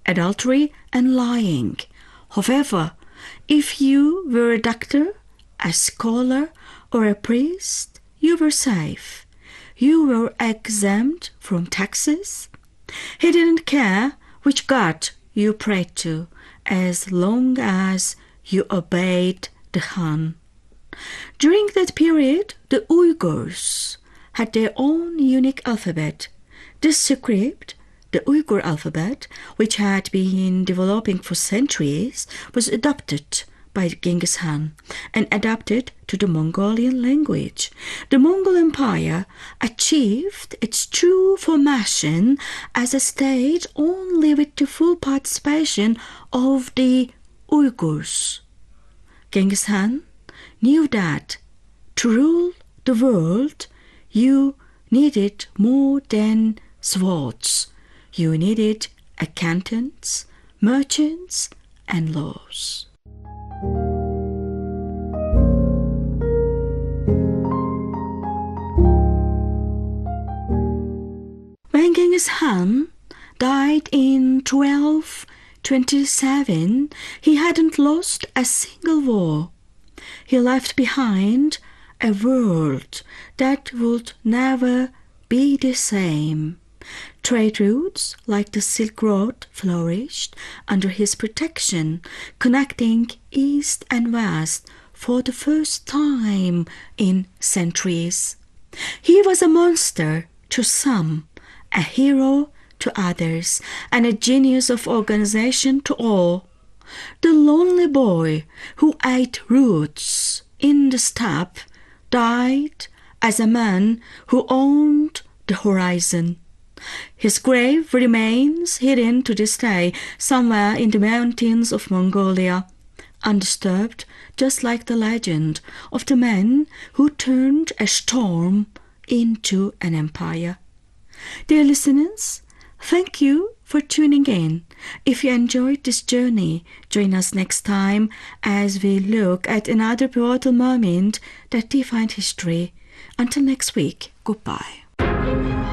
adultery, and lying. However, if you were a doctor, a scholar, or a priest, you were safe. You were exempt from taxes. He didn't care which god you prayed to, as long as you obeyed the Khan. During that period, the Uyghurs had their own unique alphabet. This script, the Uyghur alphabet, which had been developing for centuries, was adopted by Genghis Khan and adapted to the Mongolian language. The Mongol Empire achieved its true formation as a state only with the full participation of the Uyghurs. Genghis Khan knew that to rule the world, you needed more than swords. You needed accountants, merchants, and laws. When Genghis Khan died in 1227, he hadn't lost a single war. He left behind a world that would never be the same. Trade routes like the Silk Road flourished under his protection, connecting East and West for the first time in centuries. He was a monster to some, a hero to others, and a genius of organization to all. The lonely boy who ate roots in the steppe died as a man who owned the horizon. His grave remains hidden to this day somewhere in the mountains of Mongolia, undisturbed, just like the legend of the man who turned a storm into an empire. Dear listeners, thank you for tuning in. If you enjoyed this journey, join us next time as we look at another pivotal moment that defined history. Until next week, goodbye.